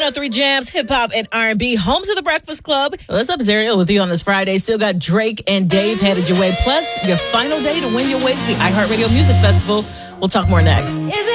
103 Jams, hip hop, and R&B. Homes of the Breakfast Club. What's up, Zerial, with you on this Friday. Still got Drake and Dave headed your way. Plus, your final day to win your way to the iHeartRadio Music Festival. We'll talk more next.